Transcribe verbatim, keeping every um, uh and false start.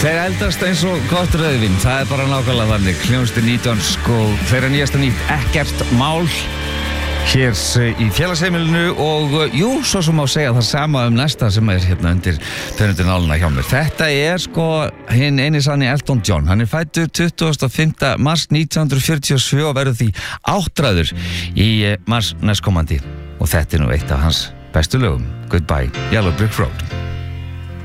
Þeir eldast eins og gott rauðvín, það er bara nákvæmlega þannig. Hljómsveitin Nýdönsk og þeirra nýjasta nýtt Ekkert mál hér í félagsheimilinu og jú, svo sem má segja það sama um næsta sem er hérna undir tönundir nálina hjá mér. Þetta er sko hinn eini sanni Elton John. Hann er fæddur tuttugasta og fimmta mars nítján hundruð fjörutíu og sjö og verður því áttræður í mars næstkomandi og þetta er nú eitt af hans bestu lögum, Goodbye Yellow Brick Road.